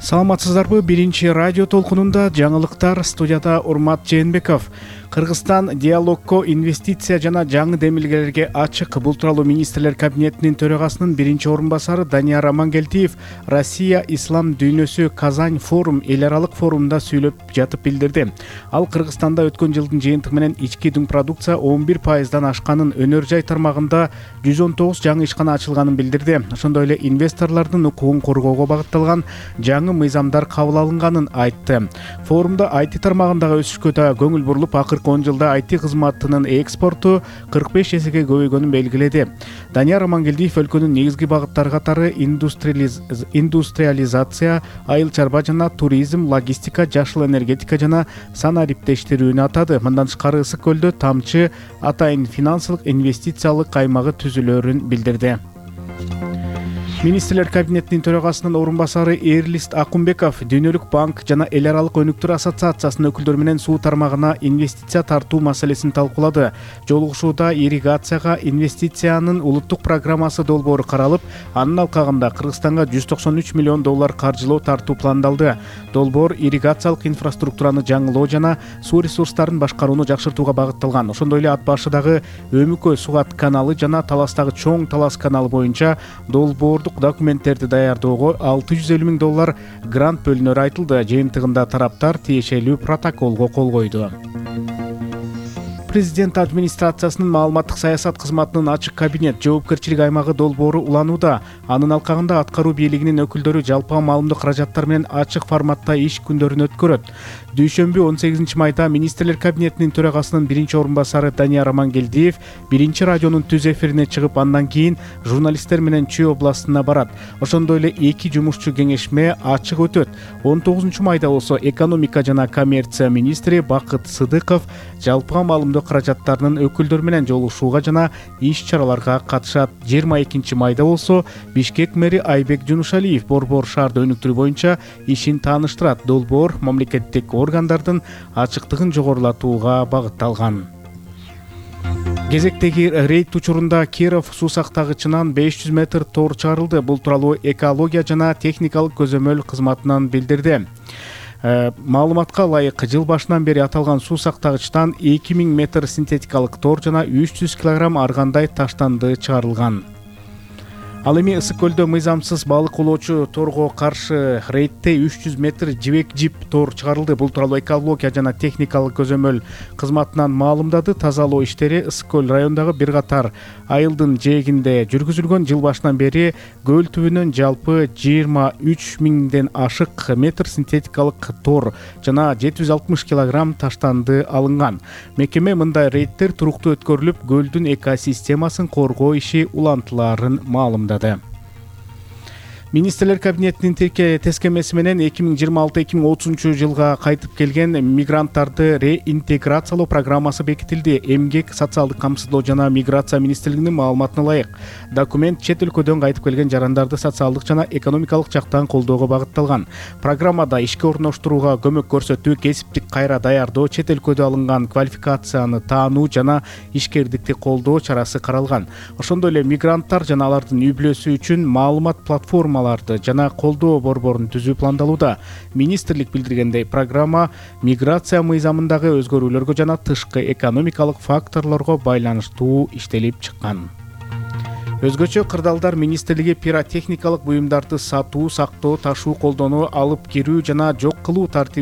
Саламатсыздарбы? Биринчи радио толкунунда жаңылыктар, студияда Урмат Жээнбеков. Кыргызстан диалогко инвестиция жана жаңы демилгелерге ачык. Бул тууралуу министрлер кабинетинин төрагасынын биринчи орун басары Данияр Амангелдиев Россия Ислам дүйнөсү Казань форум эл аралык форумунда сүйлөп жатып билдирди. Ал Кыргызстанда өткөн жылдын жыйынтыгы менен ички дүң продукция 11%дан ашканын, өнөр жай тармагында 119 жаңы ишкана ачылганын билдирди. Ошондой эле инвесторлордун укугун коргоого багытталган жаңы мыйзамдар кабыл алынганын айтты. Форумда IT тармагындагы өсүшкө да көңүл бурулуп, акыркы 10 жылда IT кызматынын экспорту 45 эсеге көбөйгөнүн белгиледи. Данияр Амангелдиев өлкөнүн негизги багыттары катары индустриализация, айыл чарба жана туризм, логистика, жашыл энергетика жана санариптештирүүнү атады. Мындан тышкары Ысык көлдө тамчы атайын финансылык инвестициялык каймагы түзүлөрүн билдирди. Министрлер кабинетинин төрагасынын орун басары Эрлист Акунбеков Дүйнөлүк банк жана эл аралык өнүктөр ассоциациясынын өкүлдөрү менен суу тармагына инвестиция тартуу маселесин талкуулады. Жолугушууда ирригацияга инвестициянын улуттук программасы долбоору каралып, анын алкагында Кыргызстанга $193 миллион каржылоо тартуу пландалды. Долбоор ирригациялык инфраструктураны жаңылоо жана суу ресурстарын башкарууну жакшыртууга багытталган. Ошондой эле ат башыдагы Өмүкө Сугат каналы жана Таластагы Чоң Талас каналы боюнча долбоордук документтерди даярдоого $650 миң грант бөлүнөрү айтылды. Жыйынтыгында тараптар тиешелүү протоколго кол койду. Президент администрациясынын маалыматтык саясат кызматынын ачык кабинет жоопкерчилик аймагы долбоору уланууда. Анын алкагында аткаруу бийлигинин өкүлдөрү жалпы маалымдык каражаттар менен ачык форматта иш күндөрүн өткөрөт. Дүйшөмбү 18 майда министрлер кабинетинин төрагасынын биринчи орун басары Данияр Амангелдиев биринчи радионун түз эфирине чыгып, андан кийин журналисттер менен Чүй областына барат. Ошондой эле 2 жумушчу кеңешме ачык өтөт. 19 майда болсо экономика жана коммерция министри Бакыт Сыдыков жалпы маалымдык каражаттарынын өкүлдөрү менен жолугушууга жана иш-чараларга катышат. 22 майда болсо Бишкек мэри Айбек Жунушалиев борбор шаарды өнүктүрүү боюнча ишин тааныштырат. Долбоор мамлекеттик органдардын ачыктыгын жогорулатууга багытталган. Кезектеги рейд учурунда Киров суу сактагычынан 500 метр тор чыгарылды. Бул тууралуу экология жана техникалык көзөмөл кызматынан билдирди. Маалыматка ылайык, жыл башынан бери аталган суу сактагычтан 2000 метр синтетикалык тор жана 300 кг аргандай таштанды чыгарылган. Ал эми Ысык көлдө мыйзамсыз балык улоочу торго каршы рейдте 300 метр жибек жип тор чыгарылды. Бул тууралуу экология жана техникалык көзөмөл кызматынан маалымдады. Тазалоо иштери Ысык көл районундагы бир катар айылдын жээгинде жүргүзүлгөн. Жыл башынан бери көл түбүнөн жалпы 23 миңден ашык метр синтетикалык тор жана 760 кг таштанды алынган. Мекеме мындай рейдтер туруктуу өткөрүлүп, көлдүн экосистемасын коргоо иши улантылаарын маалымдады. Министрлер кабинетинин тескемеси менен 2026-2030 жылга кайтып келген мигранттарды реинтеграциялоо программасы бекитилди. Эмгек, социалдык камсыздоо жана миграция министрлигинин маалыматына ылайык, документ чет өлкөдөн кайтып келген жарандарды социалдык жана экономикалык жактан колдоого багытталган. Программада ишке орноштурууга көмөк көрсөтүү, кесиптик кайра даярдоо, чет өлкөдө алынган квалификацияны таануу жана ишкердикти колдоо чарасы каралган. Ошондой эле мигранттар жана алардын үй бүлөсү үчүн маалымат платформалары жана колдоо борборун түзүү пландалууда. Министрлик билдиргендей, программа миграция мыйзамындагы өзгөрүүлөргө жана тышкы экономикалык факторлорго байланыштуу иштелип чыккан. Өзгөчө кырдаалдар министрлиги пиротехникалык буюмдарды сатуу, сактоо, ташуу, колдонуу, алып кирүү жана жок кылуу тартиби